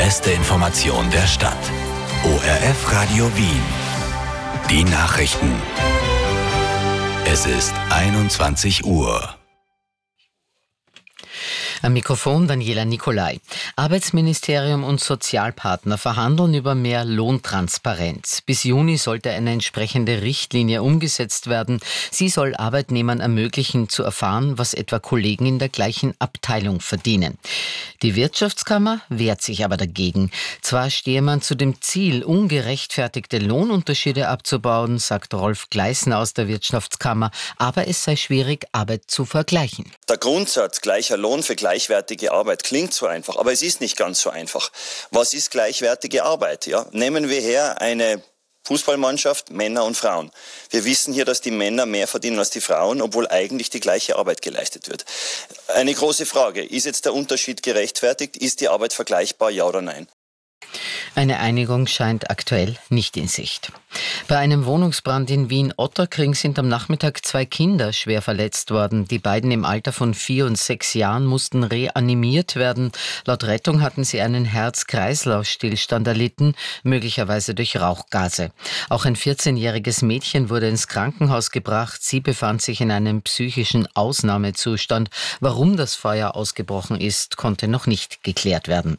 beste Information der Stadt. ORF Radio Wien. Die Nachrichten. Es ist 21 Uhr. Am Mikrofon Daniela Nicolai. Arbeitsministerium und Sozialpartner verhandeln über mehr Lohntransparenz. Bis Juni sollte eine entsprechende Richtlinie umgesetzt werden. Sie soll Arbeitnehmern ermöglichen, zu erfahren, was etwa Kollegen in der gleichen Abteilung verdienen. Die Wirtschaftskammer wehrt sich aber dagegen. Zwar stehe man zu dem Ziel, ungerechtfertigte Lohnunterschiede abzubauen, sagt Rolf Gleisner aus der Wirtschaftskammer, aber es sei schwierig, Arbeit zu vergleichen. Der Grundsatz gleicher Lohn für gleichwertige Arbeit klingt so einfach, aber es ist nicht ganz so einfach. Was ist gleichwertige Arbeit? Ja? Nehmen wir her eine Fußballmannschaft, Männer und Frauen. Wir wissen hier, dass die Männer mehr verdienen als die Frauen, obwohl eigentlich die gleiche Arbeit geleistet wird. Eine große Frage, ist jetzt der Unterschied gerechtfertigt? Ist die Arbeit vergleichbar, ja oder nein? Eine Einigung scheint aktuell nicht in Sicht. Bei einem Wohnungsbrand in Wien-Otterkring sind am Nachmittag 2 Kinder schwer verletzt worden. Die beiden im Alter von 4 und 6 Jahren mussten reanimiert werden. Laut Rettung hatten sie einen Herz-Kreislauf-Stillstand erlitten, möglicherweise durch Rauchgase. Auch ein 14-jähriges Mädchen wurde ins Krankenhaus gebracht. Sie befand sich in einem psychischen Ausnahmezustand. Warum das Feuer ausgebrochen ist, konnte noch nicht geklärt werden.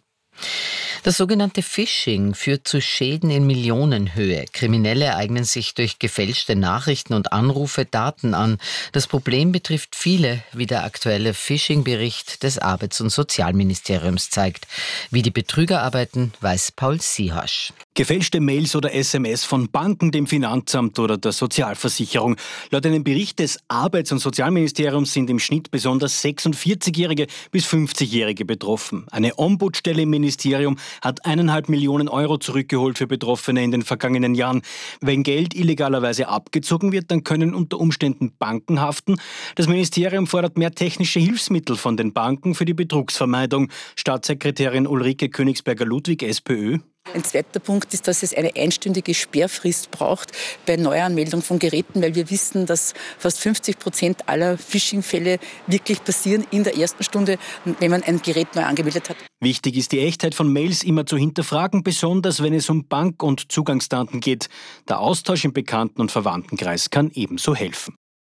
Das sogenannte Phishing führt zu Schäden in Millionenhöhe. Kriminelle eignen sich durch gefälschte Nachrichten und Anrufe Daten an. Das Problem betrifft viele, wie der aktuelle Phishing-Bericht des Arbeits- und Sozialministeriums zeigt. Wie die Betrüger arbeiten, weiß Paul Siehasch. Gefälschte Mails oder SMS von Banken, dem Finanzamt oder der Sozialversicherung. Laut einem Bericht des Arbeits- und Sozialministeriums sind im Schnitt besonders 46-Jährige bis 50-Jährige betroffen. Eine Ombudsstelle im Ministerium hat 1,5 Millionen Euro zurückgeholt für Betroffene in den vergangenen Jahren. Wenn Geld illegalerweise abgezogen wird, dann können unter Umständen Banken haften. Das Ministerium fordert mehr technische Hilfsmittel von den Banken für die Betrugsvermeidung. Staatssekretärin Ulrike Königsberger-Ludwig, SPÖ. Ein zweiter Punkt ist, dass es eine einstündige Sperrfrist braucht bei Neuanmeldung von Geräten, weil wir wissen, dass fast 50% aller Phishing-Fälle wirklich passieren in der ersten Stunde, wenn man ein Gerät neu angemeldet hat. Wichtig ist die Echtheit von Mails immer zu hinterfragen, besonders wenn es um Bank- und Zugangsdaten geht. Der Austausch im Bekannten- und Verwandtenkreis kann ebenso helfen.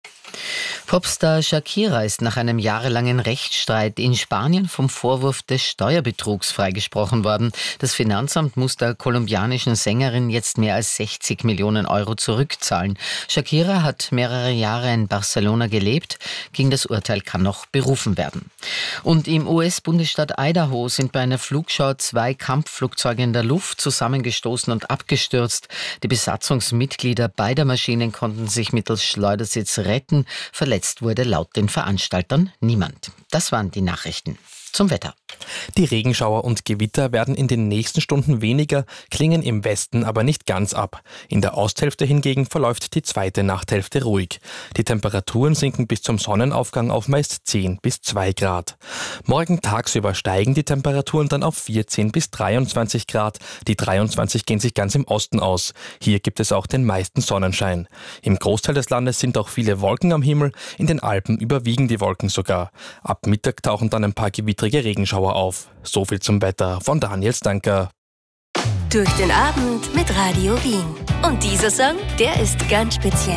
Popstar Shakira ist nach einem jahrelangen Rechtsstreit in Spanien vom Vorwurf des Steuerbetrugs freigesprochen worden. Das Finanzamt muss der kolumbianischen Sängerin jetzt mehr als 60 Millionen Euro zurückzahlen. Shakira hat mehrere Jahre in Barcelona gelebt. Gegen das Urteil kann noch berufen werden. Und im US-Bundesstaat Idaho sind bei einer Flugschau 2 Kampfflugzeuge in der Luft zusammengestoßen und abgestürzt. Die Besatzungsmitglieder beider Maschinen konnten sich mittels Schleudersitz retten. Verletzt wurde laut den Veranstaltern niemand. Das waren die Nachrichten. Zum Wetter. Die Regenschauer und Gewitter werden in den nächsten Stunden weniger, klingen im Westen aber nicht ganz ab. In der Osthälfte hingegen verläuft die zweite Nachthälfte ruhig. Die Temperaturen sinken bis zum Sonnenaufgang auf meist 10 bis 2 Grad. Morgen tagsüber steigen die Temperaturen dann auf 14 bis 23 Grad. Die 23 gehen sich ganz im Osten aus. Hier gibt es auch den meisten Sonnenschein. Im Großteil des Landes sind auch viele Wolken am Himmel. In den Alpen überwiegen die Wolken sogar. Ab Mittag tauchen dann ein paar gewittrige Regenschauer auf. So viel zum Wetter von Daniel Stanker. Durch den Abend mit Radio Wien. Und dieser Song, der ist ganz speziell.